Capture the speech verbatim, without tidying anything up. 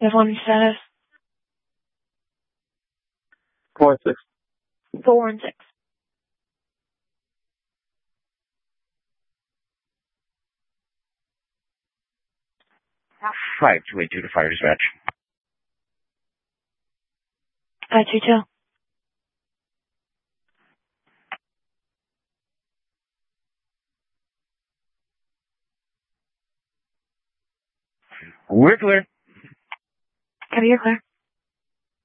five one status. Four and six. Four and six. Five two eight two to fire dispatch. Uh, two two. We're clear. Copy, you're clear.